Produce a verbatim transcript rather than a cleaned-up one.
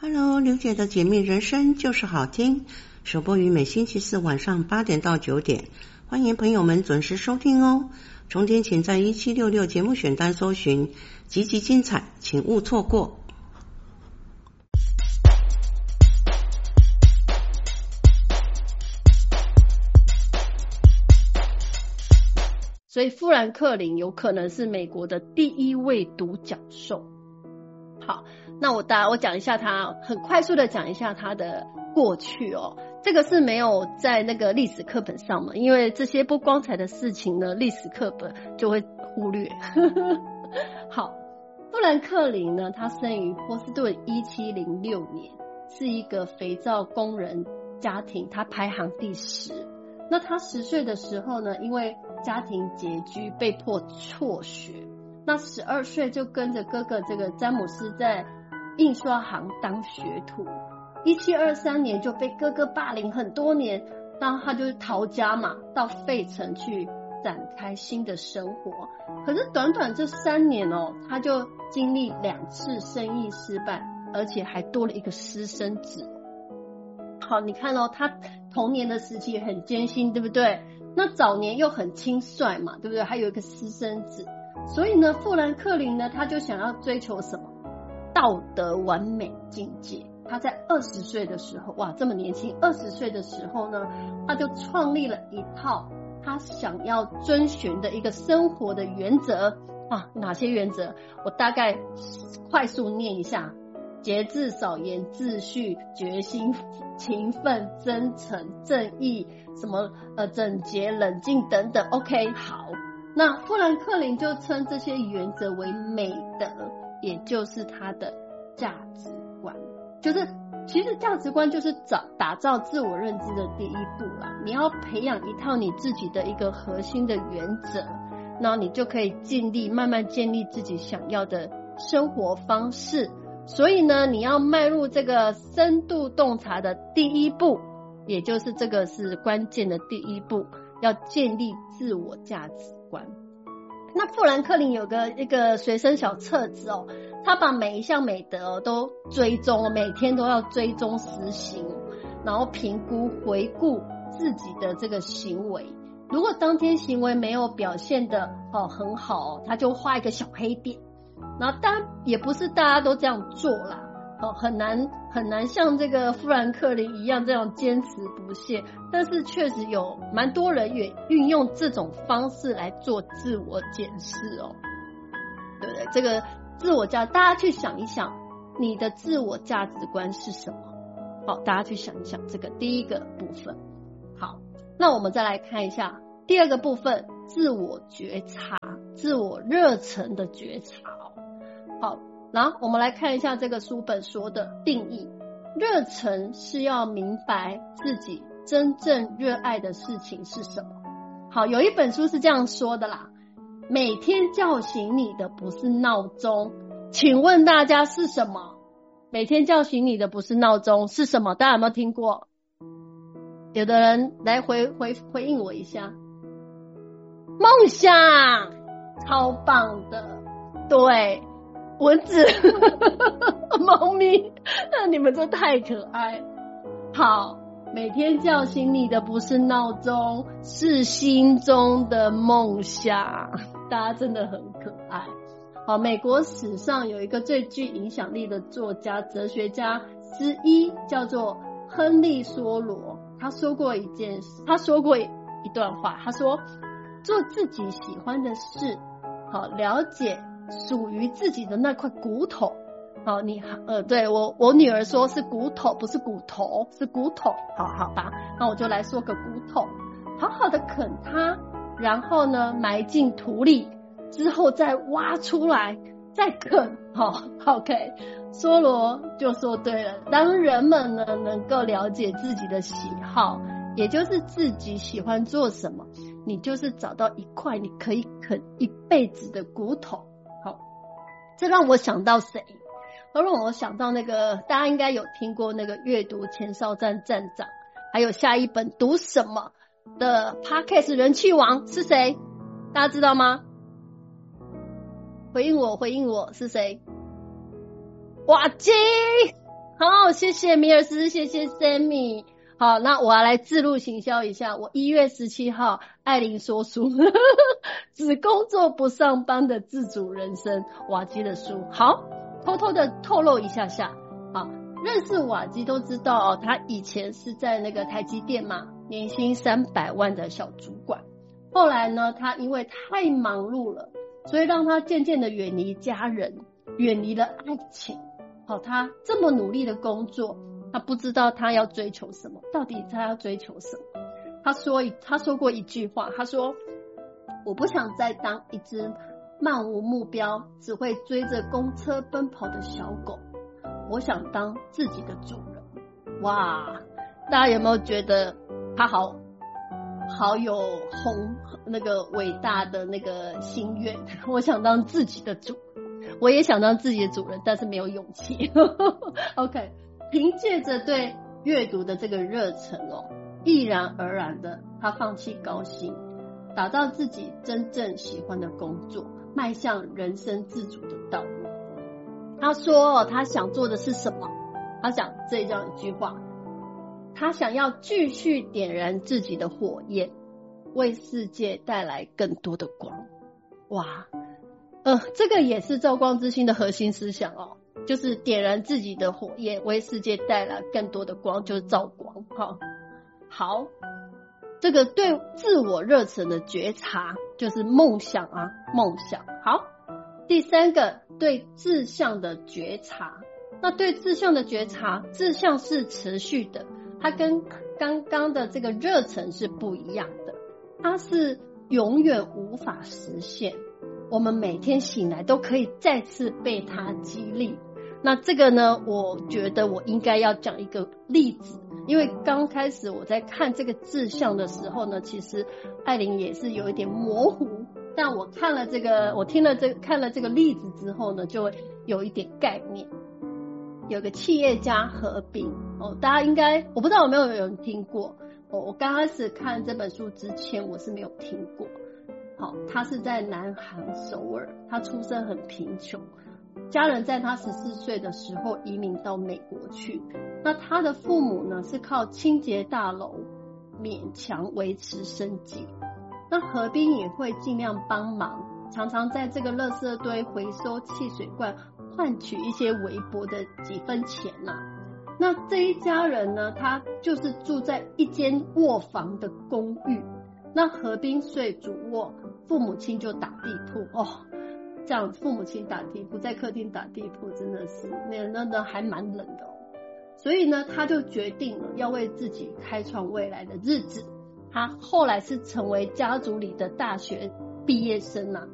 Hello， 刘姐的解密人生就是好听，首播于每星期四晚上八点到九点，欢迎朋友们准时收听哦。重点请在一七六六节目选单搜寻，极其精彩，请勿错过。 所以富兰克林有可能是美国的第一位独角兽。好，那我大我讲一下他，很快速的讲一下他的过去哦。这个是没有在那个历史课本上嘛，因为这些不光彩的事情呢，历史课本就会忽略。好，富兰克林呢，他生于波士顿一七零六年，是一个肥皂工人家庭，他排行第十。那他十岁的时候呢，因为家庭拮据，被迫辍学。那十二岁就跟着哥哥这个詹姆斯在印刷行当学徒。一七二三年就被哥哥霸凌很多年，那他就逃家嘛，到费城去展开新的生活。可是短短这三年哦，他就经历两次生意失败，而且还多了一个私生子。好，你看哦，他童年的时期也很艰辛，对不对？那早年又很轻率嘛，对不对？还有一个私生子，所以呢，富兰克林呢，他就想要追求什么？道德完美境界。他在二十岁的时候，哇，这么年轻，二十岁的时候呢，他就创立了一套他想要遵循的一个生活的原则啊，哪些原则？我大概快速念一下：节制、少言、秩序、决心、勤奋、真诚、正义，什么呃整洁、冷静等等。OK， 好，那富兰克林就称这些原则为美德，也就是他的价值观。就是其实价值观就是找打造自我认知的第一步啦。你要培养一套你自己的一个核心的原则，那你就可以尽力慢慢建立自己想要的生活方式。所以呢，你要迈入这个深度洞察的第一步，也就是这个是关键的第一步，要建立自我价值观。那富兰克林有个一个随身小册子哦，他把每一项美德、哦、都追踪，每天都要追踪实行，然后评估回顾自己的这个行为。如果当天行为没有表现的、哦、很好、哦，他就画一个小黑点。然后当然也不是大家都这样做啦，哦，很难很难像这个富兰克林一样这样坚持不懈，但是确实有蛮多人也运用这种方式来做自我检视哦，对不对？这个自我价，大家去想一想，你的自我价值观是什么？好，大家去想一想这个第一个部分。好，那我们再来看一下第二个部分，自我觉察，自我热忱的觉察。好，然后我们来看一下这个书本说的定义。热忱是要明白自己真正热爱的事情是什么。好，有一本书是这样说的啦，每天叫醒你的不是闹钟，请问大家是什么？每天叫醒你的不是闹钟，是什么？大家有没有听过？有的人来回回回应我一下。梦想，超棒的，对。蚊子猫咪，那你们这太可爱。好，每天叫醒你的不是闹钟，是心中的梦想。大家真的很可爱。好，美国史上有一个最具影响力的作家哲学家之一叫做亨利梭罗，他说过一件事，他说过一段话，他说做自己喜欢的事，好，了解属于自己的那块骨头。好，你呃，对我我女儿说是骨头，不是骨头，是骨头。好好吧，那我就来说个骨头，好好的啃它，然后呢埋进土里，之后再挖出来，再啃。好 ，OK， 梭罗就说对了，当人们呢能够了解自己的喜好，也就是自己喜欢做什么，你就是找到一块你可以啃一辈子的骨头。好，这让我想到谁？让我想到那个大家应该有听过那个阅读前哨站站长，还有下一本读什么的 Podcast 人气王是谁？大家知道吗？回应我，回应我是谁？瓦基， 好，谢谢米尔斯，谢谢 Sammy。好，那我要来自录行销一下，我一月十七号艾琳说书只工作不上班的自主人生，瓦基的书。好，偷偷的透露一下下。好，认识瓦基都知道哦，他以前是在那个台积电嘛，年薪三百万的小主管。后来呢，他因为太忙碌了，所以让他渐渐的远离家人，远离了爱情。好，他这么努力的工作，他不知道他要追求什么，到底他要追求什么？他说他说过一句话，他说我不想再当一只漫无目标只会追着公车奔跑的小狗，我想当自己的主人。哇，大家有没有觉得他好好有宏那个伟大的那个心愿？我想当自己的主人，我也想当自己的主人，但是没有勇气。OK， 凭借着对阅读的这个热忱哦，毅然而然的他放弃高薪，打造自己真正喜欢的工作，迈向人生自主的道路。他说他想做的是什么？他想这样一句话，他想要继续点燃自己的火焰，为世界带来更多的光。哇，呃，这个也是照光之星的核心思想哦，就是点燃自己的火焰，为世界带来更多的光，就是照光。好，好，这个对自我热忱的觉察，就是梦想啊，梦想。好，第三个，对志向的觉察。那对志向的觉察，志向是持续的，它跟刚刚的这个热忱是不一样的，它是永远无法实现，我们每天醒来都可以再次被它激励。那这个呢，我觉得我应该要讲一个例子，因为刚开始我在看这个志向的时候呢，其实艾琳也是有一点模糊，但我看了这个，我听了这个看了这个例子之后呢，就有一点概念。有个企业家何冰哦，大家应该我不知道有没有人听过哦。我刚开始看这本书之前，我是没有听过。好，他是在南韩首尔，他出生很贫穷，家人在他十四岁的时候移民到美国去。那他的父母呢是靠清洁大楼勉强维持生计。那何冰也会尽量帮忙，常常在这个垃圾堆回收汽水罐，换取一些微薄的几分钱啊。那这一家人呢，他就是住在一间卧房的公寓，那何冰睡主卧，父母亲就打地铺哦。这样父母亲打地铺，在客厅打地铺，真的是那那那还蛮冷的哦。所以呢，他就决定了要为自己开创未来的日子。他后来是成为家族里的大学毕业生啊。